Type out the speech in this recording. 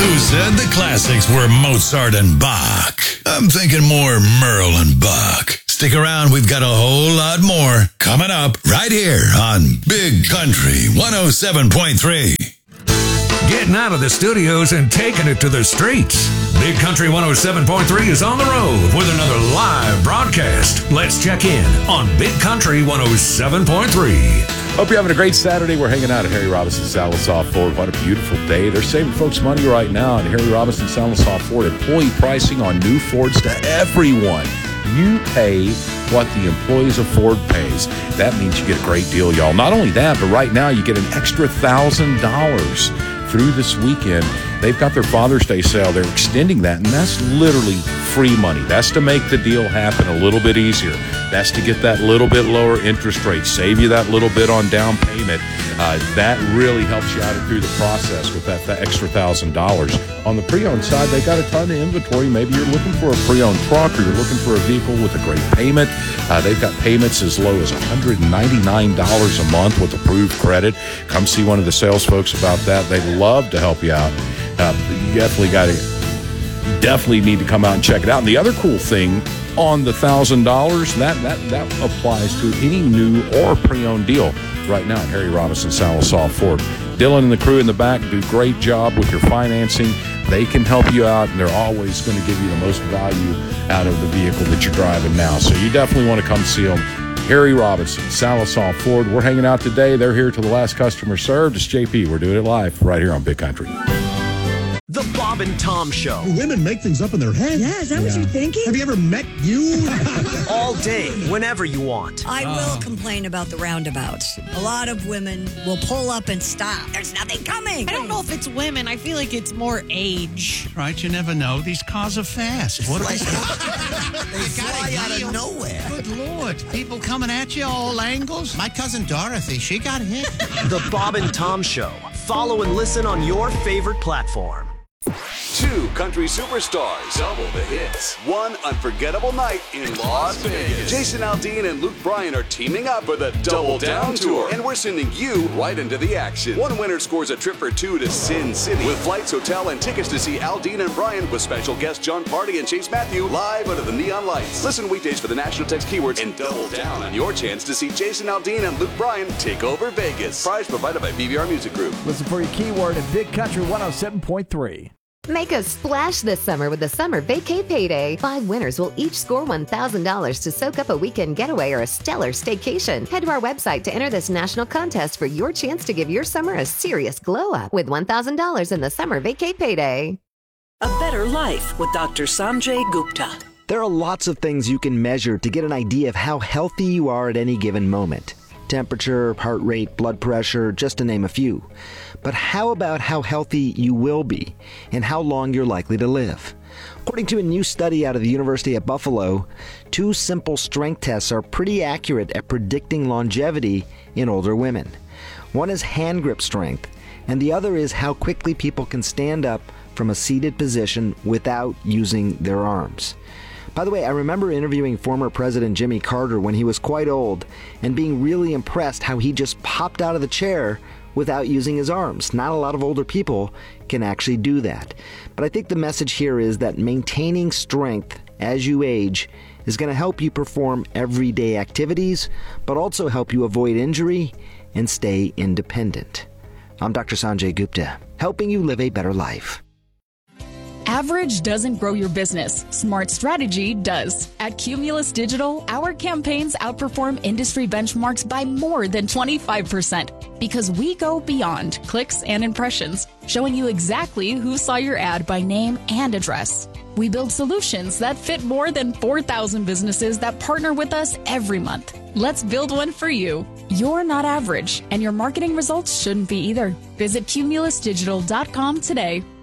Who said the classics were Mozart and Bach? I'm thinking more Merle and Buck. Stick around, we've got a whole lot more coming up right here on Big Country 107.3. Getting out of the studios and taking it to the streets. Big Country 107.3 is on the road with another live broadcast. Let's check in on Big Country 107.3. Hope you're having a great Saturday. We're hanging out at Harry Robinson Sallisaw Ford. What a beautiful day. They're saving folks money right now at Harry Robinson Sallisaw Ford. Employee pricing on new Fords to everyone. You pay what the employees of Ford pays. That means you get a great deal, y'all. Not only that, but right now you get an extra $1,000 through this weekend. They've got their Father's Day sale. They're extending that, and that's literally free money. That's to make the deal happen a little bit easier. That's to get that little bit lower interest rate, save you that little bit on down payment. That really helps you out through the process with that extra $1,000. On the pre-owned side, they got a ton of inventory. Maybe you're looking for a pre-owned truck, or you're looking for a vehicle with a great payment. They've got payments as low as $199 a month with approved credit. Come see one of the sales folks about that. They'd love to help you out. You definitely need to come out and check it out. And the other cool thing on the $1,000, that applies to any new or pre-owned deal right now at Harry Robinson Sallisaw Ford. Dylan and the crew in the back do a great job with your financing. They can help you out, and they're always going to give you the most value out of the vehicle that you're driving now. So you definitely want to come see them. Harry Robinson, Sallisaw Ford. We're hanging out today. They're here till the last customer served. It's JP. We're doing it live right here on Big Country. The Bob and Tom Show. Do women make things up in their head? Yeah, is that what you're thinking? Have you ever met you? All day, whenever you want. I will complain about the roundabouts. A lot of women will pull up and stop. There's nothing coming. I don't know if it's women. I feel like it's more age. Right, you never know. These cars are fast. What They fly out of nowhere. Good Lord. People coming at you all angles. My cousin Dorothy, she got hit. The Bob and Tom Show. Follow and listen on your favorite platform. Two country superstars, double the hits, one unforgettable night in Las Vegas. Jason Aldean and Luke Bryan are teaming up for the Double Down Tour, and we're sending you right into the action. One winner scores a trip for two to Sin City, with flights, hotel, and tickets to see Aldean and Bryan with special guests John Party and Chase Matthew live under the neon lights. Listen weekdays for the national text keywords and double down on your chance to see Jason Aldean and Luke Bryan take over Vegas. Prize provided by BVR Music Group. Listen for your keyword at Big Country 107.3. Make a splash this summer with the Summer Vacay Payday. 5 winners will each score $1,000 to soak up a weekend getaway or a stellar staycation. Head to our website to enter this national contest for your chance to give your summer a serious glow up with $1,000 in the Summer Vacay Payday. A better life with Dr. Sanjay Gupta. There are lots of things you can measure to get an idea of how healthy you are at any given moment. Temperature, heart rate, blood pressure, just to name a few. But how about how healthy you will be and how long you're likely to live? According to a new study out of the University at Buffalo, 2 simple strength tests are pretty accurate at predicting longevity in older women. One is hand grip strength, and the other is how quickly people can stand up from a seated position without using their arms. By the way, I remember interviewing former President Jimmy Carter when he was quite old and being really impressed how he just popped out of the chair without using his arms. Not a lot of older people can actually do that. But I think the message here is that maintaining strength as you age is going to help you perform everyday activities, but also help you avoid injury and stay independent. I'm Dr. Sanjay Gupta, helping you live a better life. Average doesn't grow your business. Smart strategy does. At Cumulus Digital, our campaigns outperform industry benchmarks by more than 25% because we go beyond clicks and impressions, showing you exactly who saw your ad by name and address. We build solutions that fit more than 4,000 businesses that partner with us every month. Let's build one for you. You're not average, and your marketing results shouldn't be either. Visit cumulusdigital.com today.